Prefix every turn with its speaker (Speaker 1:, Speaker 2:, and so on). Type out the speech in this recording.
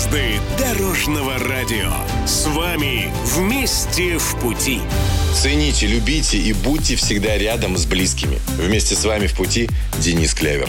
Speaker 1: Звезды дорожного радио. С вами вместе в пути.
Speaker 2: Цените, любите и будьте всегда рядом с близкими. Вместе с вами в пути Денис Клявер.